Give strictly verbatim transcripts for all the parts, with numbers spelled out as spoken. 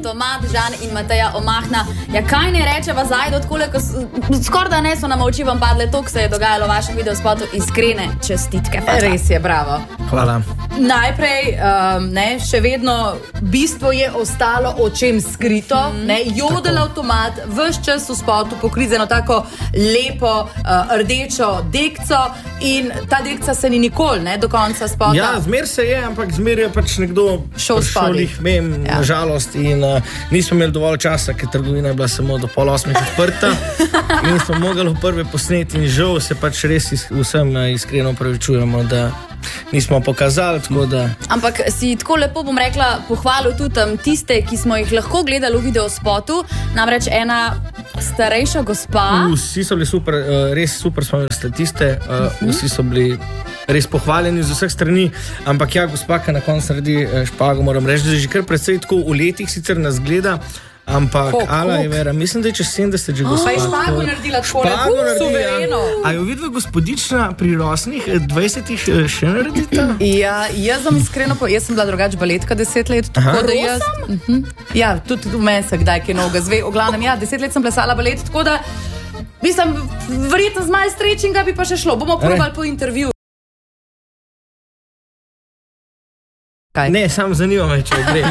avtomat, Žan in Mateja Omahna. Ja, kaj ne rečeva zdaj, odkole, ko skoraj da ne so nam oči vam padle, to, ko se je dogajalo v vašem videospotu, iskrene čestitke. Fata. Res je, bravo. Hvala. Najprej, um, ne, še vedno bistvo je ostalo očem skrito, mm. ne, jodel tako. Avtomat, ves čas v spotu pokrizeno tako lepo uh, rdečo dekco in ta dekca se ni nikoli, ne, do konca spota. Ja, zmer se je, ampak zmer je pač nekdo šel šolih, vem, ja. nažalost, in uh, nismo imeli dovolj časa, ker trgovina je bila samo do pol osmih odprta in smo mogli prve posneti in žal se pač res is, vsem uh, iskreno opravičujemo, da nismo pokazali, tako da... Ampak si tako lepo, bom rekla, pohvalil tudi tiste, ki smo jih lahko gledali v videospotu, namreč ena starejša gospa. Vsi so bili super, res super smo imeli statiste, vsi so bili res pohvaljeni z vseh strani, ampak ja, gospa, ki na koncu naredi špago, moram reči, da je že kar precej tako v letih sicer nas gleda, ampak kok, Ala je vera, mislim, da je čez sedemdeset že gospa. Pa je špago naredila tako, špago lepo, suvereno. A jo vidva gospodična pri rosnih dvajsetih še naredita? Ja, jaz sem iskreno, jaz sem bila drugač baletka deset let, tako Aha. da jaz... Uh -huh. Ja, tudi v meni se kdaj kaj noga zve, v glavnem, ja, deset let sem plesala balet, tako da mislim, verjetno z malo strečinga bi pa še šlo, bomo probali po intervju. Kaj? Ne, sam zanima me, če gre.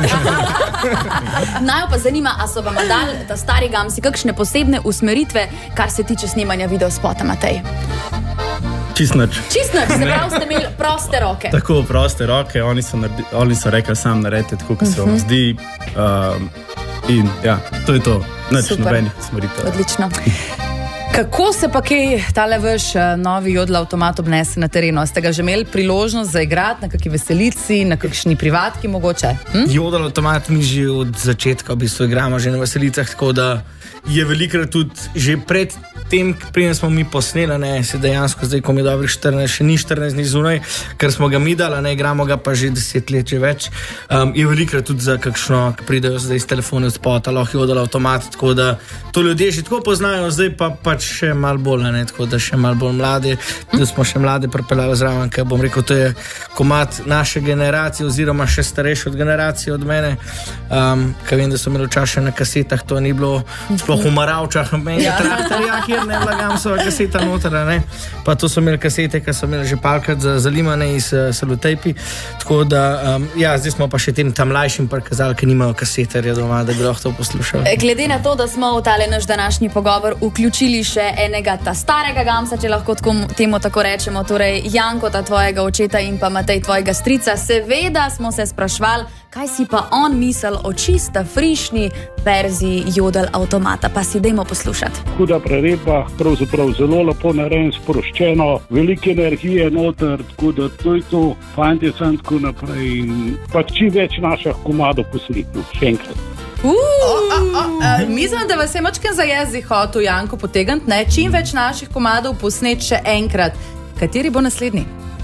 Naj pa zanima, a so vam dali ta stari gamsi kakšne posebne usmeritve, kar se tiče snemanja videospota, Matej? Čist nič. Čist nič, se pravi, ste imeli proste roke. Tako, proste roke, oni so, naredi, oni so rekli, sam naredite tako, kot se vam zdi. Um, in ja, to je to. Nič nobenih usmeritev. Odlično. Kako se pa kaj tale vaš novi jodel avtomat obnese na terenu? Ste ga že imeli priložnost zaigrati na kakšni veselici, na kakšni privatki mogoče? Hm? Jodel avtomat mi že od začetka v bistvu igramo že na veselicah, tako da je velikrat tudi že pred tem, preden smo mi posneli, ne, se dejansko zdaj, ko mi je dobrih štirinajst, še ni štirinajst dni zunaj, ker smo ga mi dali, ne, igramo ga pa že deset let, že več. Um, je velikrat tudi za kakšno, ki pridejo zdaj z telefone od spota, lahko jodel avtomat, tako da to ljudje že tako poznajo, zdaj pa pač še malo bolj, ne, tako da še malo bolj mladi, da smo še mlade pripeljali zraven, ker bom rekel, to je komad naše generacije oziroma še starejše od generacije od mene, um, ker vem, da so imeli včasih na kasetah, to ni bilo sploh v Maravčah, menja traktorja, kjer ne vlagam svoja kaseta noter, ne, pa to so imeli kasete, ki so imeli že parkrat za zalimane iz uh, salutejpi, tako da, um, ja, zdaj smo pa še tem tam mlajšim prikazali, ki nimajo kaseterja doma, da bi lahko to poslušali. Glede na to, da smo v tale naš današnji pogovor vključili še enega ta starega gamsa, če lahko tako, temu tako rečemo, torej Janko, ta tvojega očeta in pa Matej, tvojega strica, seveda smo se sprašvali, kaj si pa on misel o čista frišni verziji jodel avtomata, pa si dajmo poslušati. Huda preredba, pravzaprav zelo lepo narejen, sproščeno, velike energije noter, tako da to je to, fantje sem tako naprej in pa čim več naših komadov posletno, še enkrat. Uh, oh, oh, oh, mislim, da vas je močken za jezik hotel Janko potegniti, ne, čim več naših komadov posnet še enkrat. Kateri bo naslednji?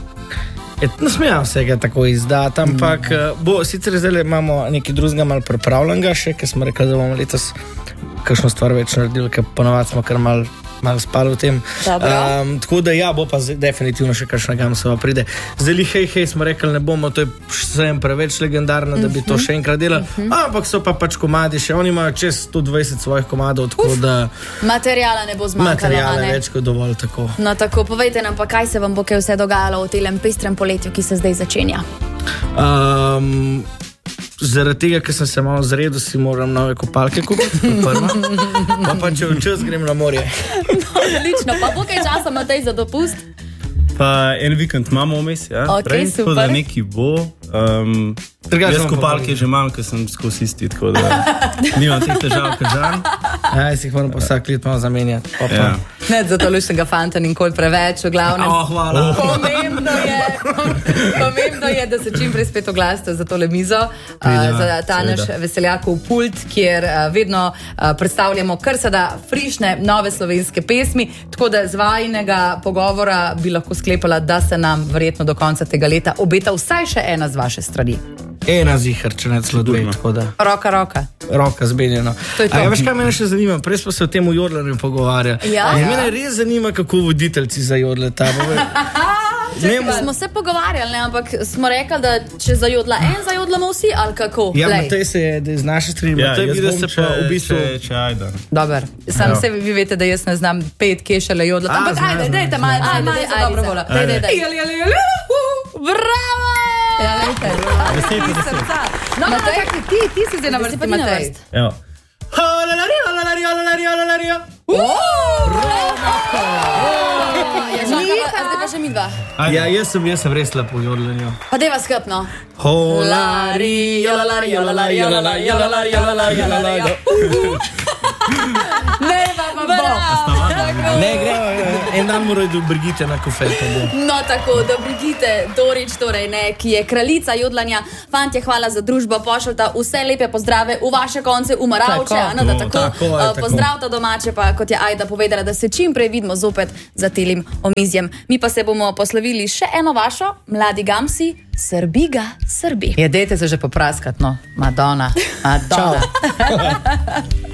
Ne smejo vsega tako izdati, ampak bo, sicer zdaj imamo nekaj drugega malo pripravljenega še, ker smo rekli, da bomo letos kakšno stvar več naredili, ker ponovadi smo kar malo mal spali v tem. Um, tako da ja, bo pa zdaj, definitivno še kakšna gamsova pride. Zdaj li hej, hej, smo rekli, ne bomo, to je vsem preveč legendarno, da bi to še enkrat delali, ampak so pa pač komadi še, oni imajo čez sto dvajset svojih komadov, tako Uf, da... Materijala ne bo zmanjkalo, Materijala je več kot dovolj, tako. No tako, povejte nam pa, kaj se vam bo kaj vse dogajalo v telem pestrem poletju, ki se zdaj začenja? Um... Zaradi tega, ker sem se malo zredil, si moram nove kopalke kupiti, prva. Pa pa če v čas grem na morje. No, odlično, pa bo kaj časa, Matej, za dopust? Pa en vikend imamo vmes, ja. Ok, Prej, super. Tako da neki bo. Um, jaz kopalke že imam, ker sem skozi isti, tako da nimam teh težav, ker žan. Ja, jaz jih moram pa vsak let malo zamenjati. Ja. Ne, zato lušnega fanta nikoli preveč, v glavnem. Oh, hvala. Pomembno je, pomembno je, da se čim prej spet oglasite za tole mizo, uh, za ta naš veseljakov pult, kjer uh, vedno uh, predstavljamo kar se da frišne, nove slovenske pesmi, tako da z vajinega pogovora bi lahko sklepala, da se nam verjetno do konca tega leta obeta vsaj še ena z vaše strani. Ena zihar, če ne celo dve, tako da. Roka, roka. Roka zbenjeno. A ja, veš kaj mene še zanima? Prej smo se o tem v jodlerju pogovarjali. Ja, ja. ja. Mene res zanima, kako voditeljci za jodle tam. Smo se pogovarjali, ne, ampak smo rekli, da če zajodla en, zajodlamo vsi, ali kako? Ja, Matej se je z naše strani, Ja, Matej jaz vidi, da bom, se če, pa v bistvu... če, če ajde. Dobar. Sam Evo. se vi veste, da jaz ne znam pet kešele jodla. A, Ampak znam, ajde, znam, dajte znam. malo, A, ajde, malo dajte za dobro Aliza. voljo. Daj, daj, daj. Jali, jali, jali, uhu. Bravo! Ja, lejte. Deset, Iz deset. srca. No, no, čakaj, ti, ti si zdaj na Zdaj si vrsti, pa ti na Matej. vrsti. Evo. Holalari, holalari, holalari, holalari. Ja, čakaj, a zdaj pa še mi dva. Ja, jaz sem, jaz sem res lepo jodlenjo. Pa deva skrbno. Holari, jolalari, jolalari, jolalari, jolalari, jolalari, jolalari. Ne, vam bo. Ne, gre, en dan morajo do Brigite na kofet, pa bo. No, tako, do Brigite Dorič, torej, ne, ki je kraljica jodlanja. Fantje, hvala za družbo, pošljata vse lepe pozdrave v vaše konce, v Maravče, Tako. ano, da tako, Tako je, uh, tako. pozdravta domače, pa kot je Ajda povedala, da se čim prej vidimo zopet za telim omizjem. Mi pa se bomo poslovili še eno vašo, mladi gamsi, Srbiga, Srbi. Ja, dajte se že popraskat, no. Madonna, Madonna.